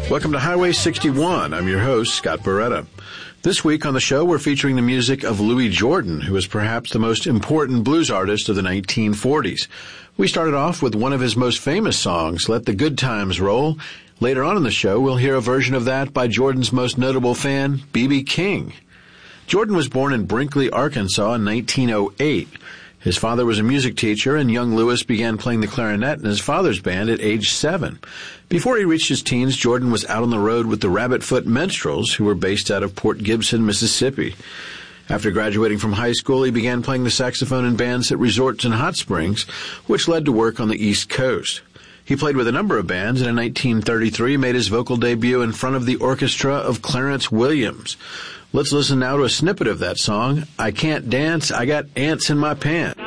Welcome to Highway 61. I'm your host, Scott Barretta. This week on the show, we're featuring the music of Louis Jordan, who is perhaps the most important blues artist of the 1940s. We started off with one of his most famous songs, Let the Good Times Roll. Later on in the show, we'll hear a version of that by Jordan's most notable fan, B.B. King. Jordan was born in Brinkley, Arkansas in 1908. His father was a music teacher, and young Louis began playing the clarinet in his father's band at age 7. Before he reached his teens, Jordan was out on the road with the Rabbitfoot Minstrels, who were based out of Port Gibson, Mississippi. After graduating from high school, he began playing the saxophone in bands at resorts in Hot Springs, which led to work on the East Coast. He played with a number of bands, and in 1933 made his vocal debut in front of the orchestra of Clarence Williams. Let's listen now to a snippet of that song, I Can't Dance, I Got Ants in My Pants.